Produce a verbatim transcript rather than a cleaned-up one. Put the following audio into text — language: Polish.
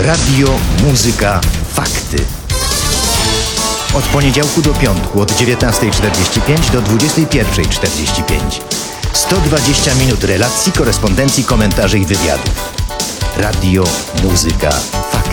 Radio, muzyka, fakty. Od poniedziałku do piątku od dziewiętnasta czterdzieści pięć do dwudziesta pierwsza czterdzieści pięć. sto dwadzieścia minut relacji, korespondencji, komentarzy i wywiadów. Radio, muzyka, fakty.